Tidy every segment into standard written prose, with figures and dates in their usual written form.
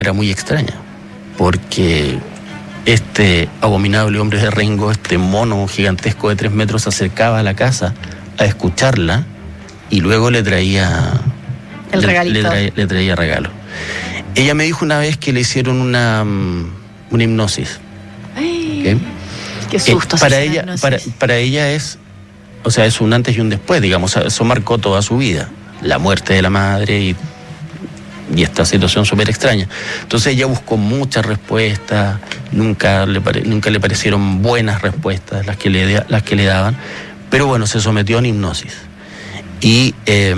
era muy extraña, porque este abominable hombre de Rengo, este mono gigantesco de 3 metros, se acercaba a la casa a escucharla y luego le traía el regalito. Le traía regalo. Ella me dijo una vez que le hicieron una hipnosis. ¿Okay? Qué susto. Para ella es, o sea, es un antes y un después, digamos, eso marcó toda su vida, la muerte de la madre y esta situación súper extraña. Entonces ella buscó muchas respuestas, nunca le parecieron buenas respuestas las que le daban, pero bueno, se sometió a una hipnosis. Y,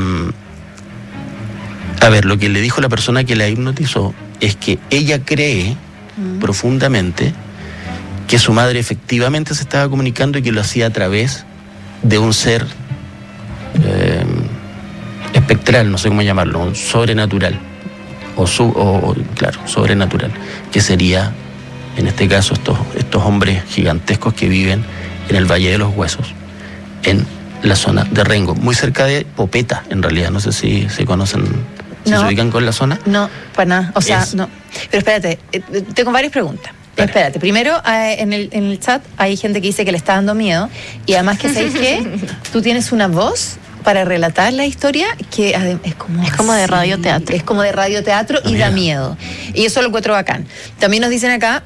a ver, lo que le dijo la persona que la hipnotizó es que ella cree profundamente que su madre efectivamente se estaba comunicando y que lo hacía a través de un ser espectral, no sé cómo llamarlo, un sobrenatural. Claro, sobrenatural, que sería, en este caso, estos hombres gigantescos que viven en el Valle de los Huesos, en la zona de Rengo, muy cerca de Popeta, en realidad. No sé si se conocen, si se ubican con la zona. No, para nada, o sea, no. Pero espérate, tengo varias preguntas. Vale. Espérate, primero en el chat hay gente que dice que le está dando miedo, y además que ¿sabéis qué? Tú tienes una voz para relatar la historia que es como de radioteatro. Es como de radioteatro y da miedo. Y eso lo encuentro bacán. También nos dicen acá,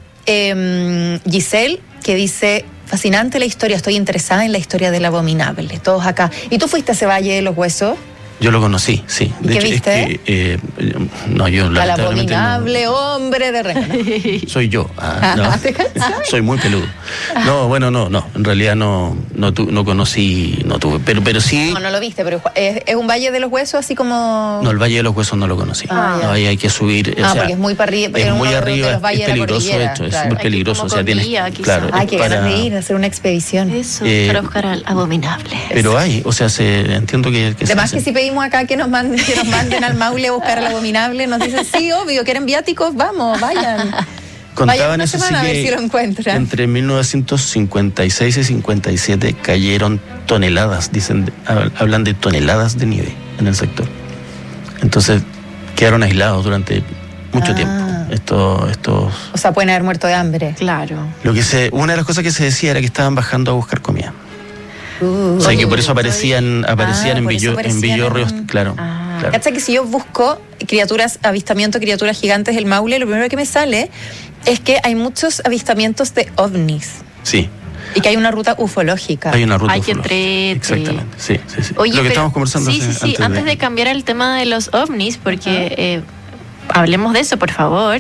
Giselle, que dice, fascinante la historia, estoy interesada en la historia del abominable. Todos acá. ¿Y tú fuiste a ese Valle de los Huesos? Yo lo conocí, sí. ¿Y qué viste? Es que, no, yo al abominable hombre de Rengo. Soy yo. No. Soy muy peludo. No, bueno, no. En realidad no conocí, no tuve. Pero sí. No lo viste, pero es un Valle de los Huesos, así como. No, el Valle de los Huesos no lo conocí. No, ahí hay que subir. O sea, porque es muy para arriba. Es muy arriba, es peligroso esto, es súper peligroso. O sea, tienes. Claro. Hay que ganas de ir a hacer una expedición. Eso, para buscar al abominable. Pero hay, o sea, entiendo que además que si pedimos acá que nos manden al Maule a buscar al abominable, nos dicen, sí, obvio, ¿quieren viáticos? Vamos, vayan. Contaban eso sí, que a ver si lo encuentran. Entre 1956 y 57 cayeron toneladas, hablan de toneladas de nieve en el sector. Entonces quedaron aislados durante mucho tiempo. Estos. O sea, pueden haber muerto de hambre. Claro. Una de las cosas que se decía era que estaban bajando a buscar comida. O sea, que por eso aparecían en Villorrios, claro. ¿Cacha que si yo busco avistamiento de criaturas gigantes del Maule, lo primero que me sale es que hay muchos avistamientos de ovnis? Sí. Y que hay una ruta ufológica. Hay una ruta ufológica. Exactamente, sí. Oye, lo que estamos conversando antes de cambiar el tema de los ovnis, porque hablemos de eso, por favor.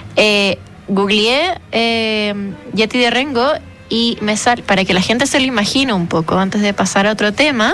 Googleé Yeti de Rengo y me sale, para que la gente se lo imagine un poco, antes de pasar a otro tema,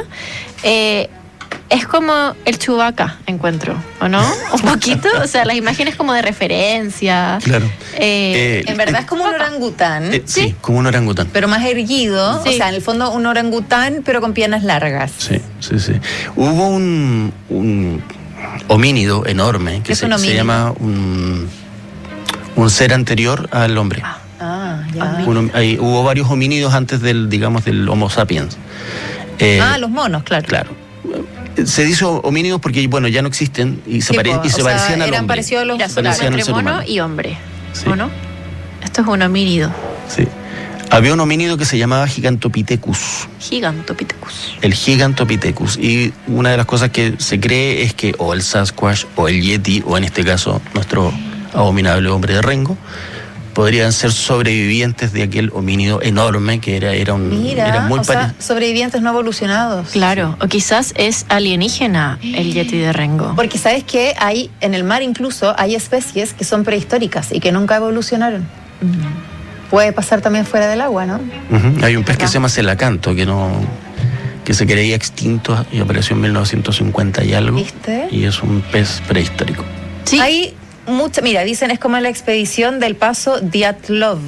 es como el Chewbacca, encuentro, ¿o no? Un poquito, o sea, las imágenes como de referencia. Claro. En verdad es como un orangután. Sí, como un orangután. Pero más erguido, o sea, en el fondo un orangután, pero con piernas largas. Sí. Hubo un homínido enorme, que se llama un ser anterior al hombre. Ya. Hubo varios homínidos antes del Homo sapiens. Los monos, claro. Claro. Se dice homínidos porque, bueno, ya no existen y se parecían al eran hombre. parecidos a los entre mono y hombre. ¿O no? Esto es un homínido. Sí. Había un homínido que se llamaba Gigantopithecus. El Gigantopithecus. Y una de las cosas que se cree es que o el Sasquatch o el Yeti, o en este caso nuestro abominable hombre de Rengo, podrían ser sobrevivientes de aquel homínido enorme que era muy sobrevivientes no evolucionados. Claro, o quizás es alienígena el Yeti de Rengo. Porque sabes que hay, en el mar incluso, hay especies que son prehistóricas y que nunca evolucionaron. Puede pasar también fuera del agua, ¿no? Hay un pez que se llama celacanto, que se creía extinto y apareció en 1950 y algo. ¿Viste? Y es un pez prehistórico. Sí. Hay mira, dicen es como la expedición del paso Dyatlov.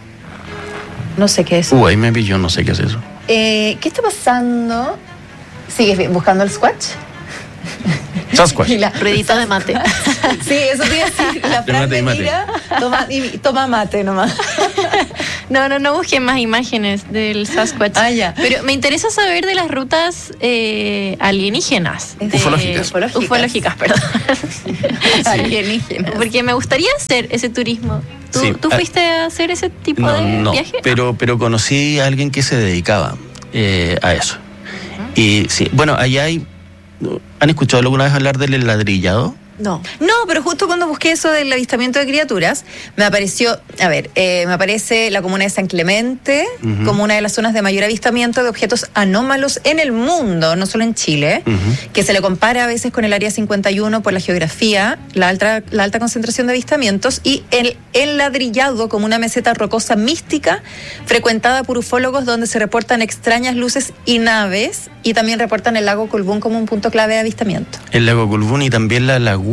No sé qué es. Ahí me pilló, no sé qué es eso. ¿Qué está pasando? ¿Sigues buscando el Squatch? Sasquatch. Y la Ruedita de mate. Sí, eso te iba a decir. La De Fran mate y me mate. mira, toma mate nomás. No busquen más imágenes del Sasquatch. Ah, ya. Pero me interesa saber de las rutas alienígenas. Ufológicas. Ufológicas, perdón. Alienígenas. Porque me gustaría hacer ese turismo. Sí. ¿Tú fuiste a hacer ese tipo de viaje? pero conocí a alguien que se dedicaba a eso. Y sí, bueno, allá hay... ¿Han escuchado alguna vez hablar del ladrillado? No. No, pero justo cuando busqué eso del avistamiento de criaturas, me apareció, me aparece la comuna de San Clemente como una de las zonas de mayor avistamiento de objetos anómalos en el mundo, no solo en Chile, que se le compara a veces con el Área 51 por la geografía, la alta concentración de avistamientos, y el ladrillado como una meseta rocosa mística frecuentada por ufólogos donde se reportan extrañas luces y naves, y también reportan el lago Colbún como un punto clave de avistamiento. El lago Colbún y también la laguna...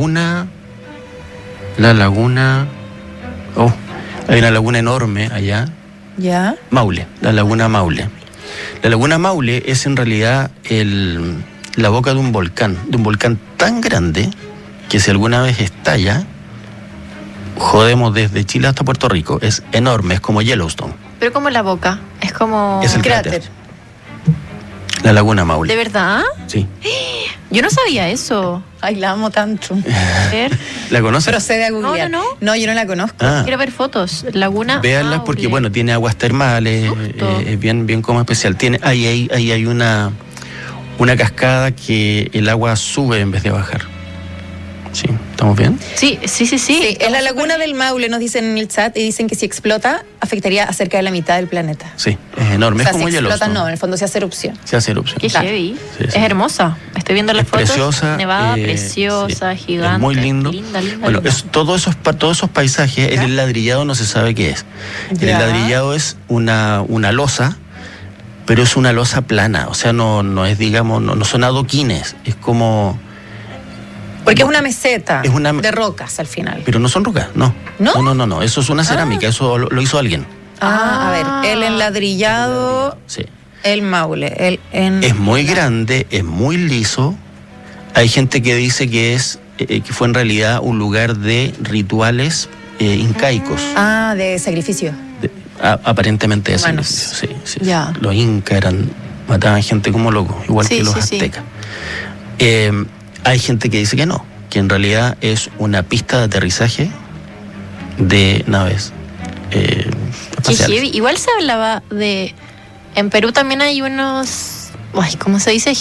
Oh, hay una laguna enorme allá. ¿Ya? Maule, la laguna Maule. La laguna Maule es en realidad la boca de un volcán tan grande que si alguna vez estalla, jodemos desde Chile hasta Puerto Rico. Es enorme, es como Yellowstone. Pero como la boca. Es como... Es el cráter. La laguna Maule. ¿De verdad? Sí. Yo no sabía eso. Ay, la amo tanto. A ver. ¿La conoces? Procede a googlear. No. No, yo no la conozco. Ah. Quiero ver fotos. Laguna Véanlas Maule. porque, bueno, tiene aguas termales, Justo. es bien como especial. Ahí hay una cascada que el agua sube en vez de bajar. Sí, ¿estamos bien? Sí. Sí, es la laguna del Maule, nos dicen en el chat, y dicen que si explota, afectaría a cerca de la mitad del planeta. Sí, es enorme, O sea, es como si explota, Yellowstone. no, en el fondo se hace erupción. Se hace erupción. Qué Claro. heavy. Sí. Es hermosa. Estoy viendo las Es fotos. preciosa. Nevada, preciosa, sí, gigante. es muy lindo. Linda. Bueno, todos esos paisajes, en el ladrillado no se sabe qué es. En el Ya. ladrillado es una losa, pero es una losa plana. O sea, no es, digamos, no son adoquines. Es como... Porque es una meseta Es una- de rocas al final. Pero no son rocas, no. ¿No? No. Eso es una cerámica, eso lo hizo alguien. A ver, el enladrillado, Sí. el Maule, Es muy grande, es muy liso. Hay gente que dice que fue en realidad un lugar de rituales incaicos. de sacrificio. Aparentemente de Humanos. sacrificio, sí. Ya. Los incas mataban gente como locos, igual Sí, que los sí, sí. aztecas. Hay gente que dice que no, que en realidad es una pista de aterrizaje de naves Qué espaciales. heavy. Igual se hablaba de... En Perú también hay unos... Ay, ¿cómo se dice?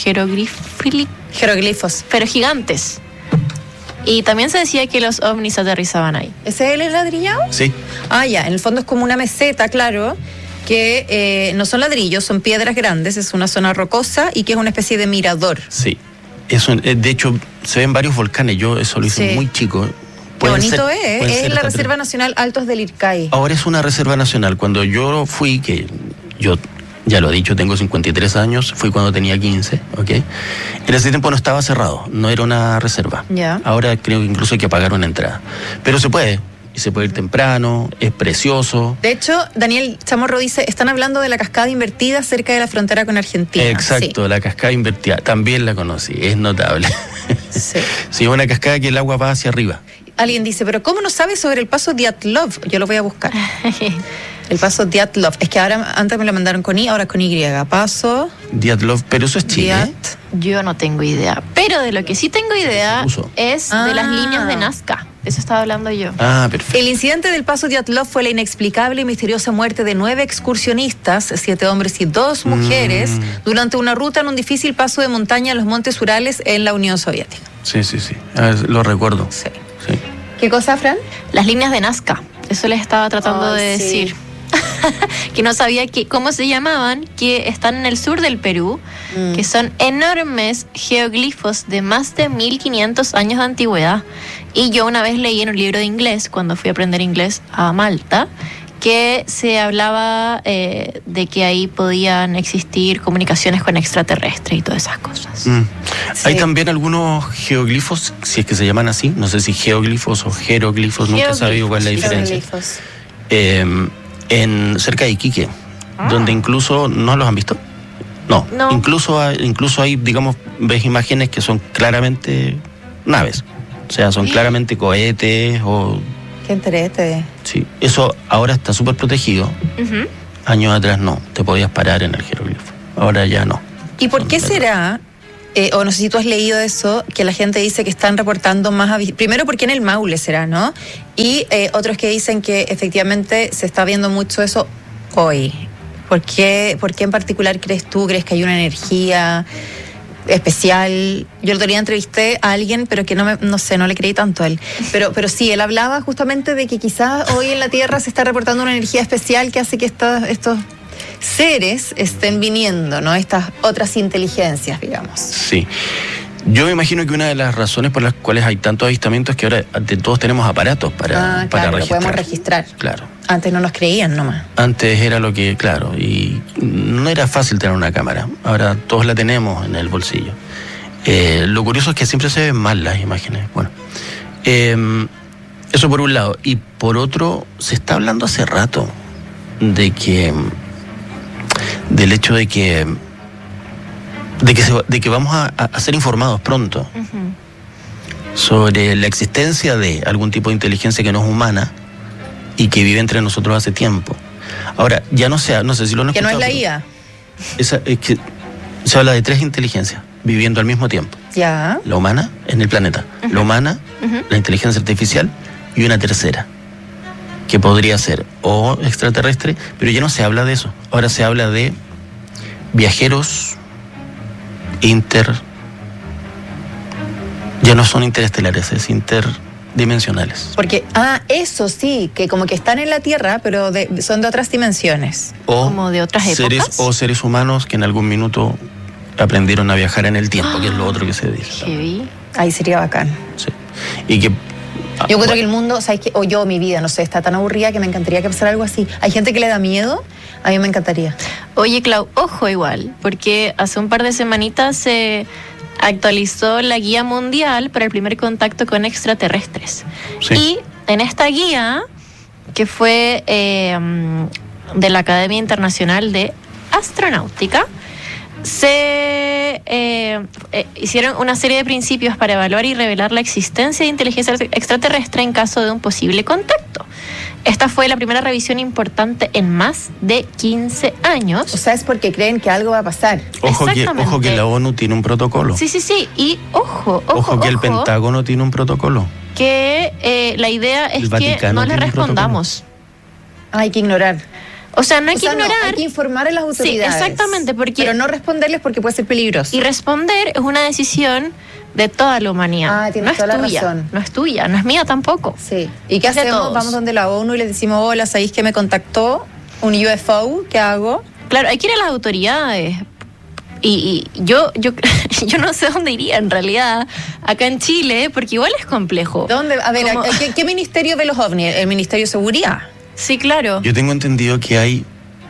Jeroglifos. Pero gigantes. Y también se decía que los ovnis aterrizaban ahí. ¿Ese es el enladrillado? Sí, Ah, ya, en el fondo es como una meseta, claro, que no son ladrillos, son piedras grandes, es una zona rocosa y que es una especie de mirador. sí. Eso, de hecho, se ven varios volcanes. Yo eso lo hice Sí. muy chico. Qué Pueden bonito ser- es pueden ser la hasta Reserva Nacional Altos del Ircay. Ahora es una reserva nacional. Cuando yo fui, que yo ya lo he dicho, tengo 53 años, fui cuando tenía 15, ¿ok? En ese tiempo no estaba cerrado, no era una reserva. Ya. Ahora creo que incluso hay que pagar una entrada. Pero se puede, y se puede ir temprano, es precioso. De hecho, Daniel Chamorro dice, están hablando de la cascada invertida cerca de la frontera con Argentina. Exacto, la cascada invertida, también la conocí, es notable. Sí. Sí, es una cascada que el agua va hacia arriba. Alguien dice, pero ¿cómo no sabes sobre el paso Dyatlov? Yo lo voy a buscar. El paso Dyatlov. Es que ahora, antes me lo mandaron con I, ahora es con Y. Paso Dyatlov, pero eso es Chile. Yo no tengo idea. Pero de lo que sí tengo idea Uso. es de las líneas de Nazca. De eso estaba hablando yo. Ah, perfecto. El incidente del paso Dyatlov fue la inexplicable y misteriosa muerte de 9 excursionistas, 7 hombres y 2 mujeres, durante una ruta en un difícil paso de montaña en los Montes Urales en la Unión Soviética. Sí. Lo recuerdo. Sí. Sí. ¿Qué cosa, Fran? Las líneas de Nazca. Eso les estaba tratando Ay, de sí. decir. Que no sabía cómo se llamaban, que están en el sur del Perú, que son enormes geoglifos de más de 1500 años de antigüedad. Y yo una vez leí en un libro de inglés, cuando fui a aprender inglés a Malta, que se hablaba de que ahí podían existir comunicaciones con extraterrestres y todas esas cosas. Hay Sí. también algunos geoglifos, si es que se llaman así, no sé si geoglifos o jeroglifos, nunca he sabido cuál es la diferencia. Jeroglifos. Cerca de Iquique, donde incluso, ¿no los han visto? No, No. Incluso hay, digamos, ves imágenes que son claramente naves. O sea, son claramente cohetes o... Qué entrete. Sí, eso ahora está súper protegido. Años atrás no, te podías parar en el jeroglifo. Ahora ya no. ¿Y por qué será, o no sé si tú has leído eso, que la gente dice que están reportando más... Primero, ¿por qué en el Maule será, no? Y otros que dicen que efectivamente se está viendo mucho eso hoy. ¿Por qué en particular crees que hay una energía especial? Yo el otro día entrevisté a alguien, pero que no sé, no le creí tanto a él. Pero sí, él hablaba justamente de que quizás hoy en la Tierra se está reportando una energía especial que hace que estos seres estén viniendo, ¿no? Estas otras inteligencias, digamos. Sí. Yo me imagino que una de las razones por las cuales hay tantos avistamientos es que ahora todos tenemos aparatos para claro, registrar. Lo podemos registrar. Claro. Antes no nos creían nomás. Antes era lo que, claro, y no era fácil tener una cámara. Ahora todos la tenemos en el bolsillo. Lo curioso es que siempre se ven mal las imágenes. Bueno, eso por un lado. Y por otro, se está hablando hace rato del hecho de que vamos a ser informados pronto sobre la existencia de algún tipo de inteligencia que no es humana y que vive entre nosotros hace tiempo. Ahora, ya no sé si lo han escuchado. Que no es la IA. Es que se habla de 3 inteligencias viviendo al mismo tiempo. Ya. La humana en el planeta, la humana, la inteligencia artificial y una tercera, que podría ser o extraterrestre, pero ya no se habla de eso. Ahora se habla de viajeros ya no son interestelares, es interdimensionales. Porque, eso sí, que como que están en la Tierra, pero son de otras dimensiones. O como de otras épocas. O seres humanos que en algún minuto aprendieron a viajar en el tiempo, que es lo otro que se dice. Ahí sería bacán. Sí. Y que... Yo creo que el mundo, ¿sabes qué? O yo, mi vida, no sé, está tan aburrida que me encantaría que pasara algo así. Hay gente que le da miedo, a mí me encantaría. Oye, Clau, ojo igual, porque hace un par de semanitas se actualizó la guía mundial para el primer contacto con extraterrestres. Sí. Y en esta guía, que fue de la Academia Internacional de Astronáutica, se hicieron una serie de principios para evaluar y revelar la existencia de inteligencia extraterrestre en caso de un posible contacto. Esta fue la primera revisión importante en más de 15 años. O sea, es porque creen que algo va a pasar. Ojo que la ONU tiene un protocolo. Sí. Y ojo que el Pentágono tiene un protocolo. Que la idea es que no le respondamos. Hay que ignorar. O sea, no hay que ignorar. No, hay que informar a las autoridades. Sí, exactamente. Pero no responderles porque puede ser peligroso. Y responder es una decisión de toda la humanidad. Tienes toda la razón. No es tuya, no es mía tampoco. Sí. ¿Y qué hacemos? Vamos donde la ONU y les decimos, hola, ¿sabéis que me contactó un UFO? ¿Qué hago? Claro, hay que ir a las autoridades. Y yo no sé dónde iría en realidad acá en Chile, porque igual es complejo. ¿Dónde? A ver, ¿qué ministerio ve los ovnis? ¿El Ministerio de Seguridad? Sí, claro. Yo tengo entendido que hay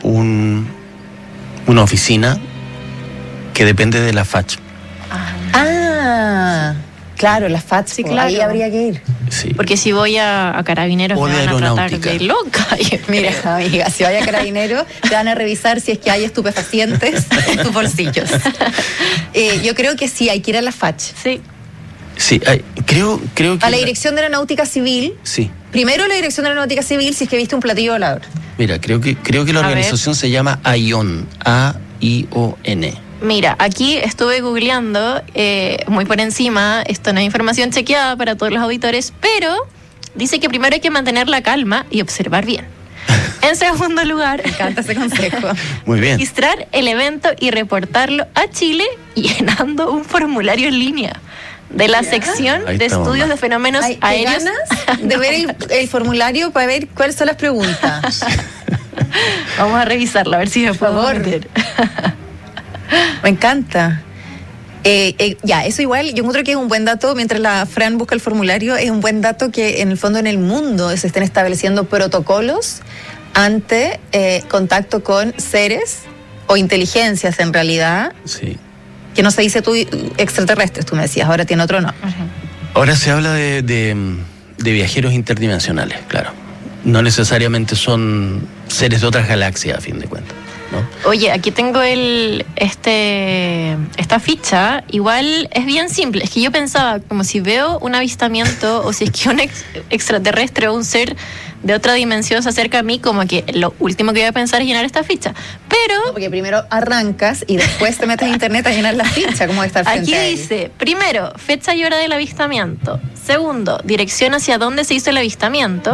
una oficina que depende de la FACH. Claro, la FACH, sí, claro. Ahí habría que ir. Sí. Porque si voy a Carabineros me van a tratar de loca. Mira, amiga, si vaya a Carabineros te van a revisar si es que hay estupefacientes en tus bolsillos. Yo creo que sí, hay que ir a la FACH. Sí. Sí, creo que... A la Dirección de Aeronáutica Civil. Sí. Primero la Dirección de Aeronáutica Civil si es que viste un platillo volador. Mira, creo que la organización se llama AION, A-I-O-N. Mira, aquí estuve googleando muy por encima, esto no es información chequeada para todos los auditores, pero dice que primero hay que mantener la calma y observar bien. En segundo lugar, me encanta ese consejo. Muy bien. Registrar el evento y reportarlo a Chile llenando un formulario en línea de la sección de estudios de fenómenos aéreos. Ganas de ver el formulario para ver cuáles son las preguntas. Vamos a revisarlo, a ver si me puedo meter. Me encanta. Eso igual, yo encuentro que es un buen dato, mientras la Fran busca el formulario, es un buen dato que en el fondo en el mundo se estén estableciendo protocolos ante contacto con seres o inteligencias en realidad. Sí. Que no se dice tú extraterrestres, tú me decías, ahora tiene otro no. Ahora se habla de viajeros interdimensionales, claro. No necesariamente son seres de otras galaxias, a fin de cuentas, Oye, aquí tengo esta ficha. Igual es bien simple. Es que yo pensaba, como si veo un avistamiento o si es que un extraterrestre o un ser de otra dimensión se acerca a mí, como que lo último que voy a pensar es llenar esta ficha. Pero... No, porque primero arrancas y después te metes a internet a llenar la ficha. ¿Cómo estar frente aquí a él? dice, primero, fecha y hora del avistamiento. Segundo, dirección hacia dónde se hizo el avistamiento.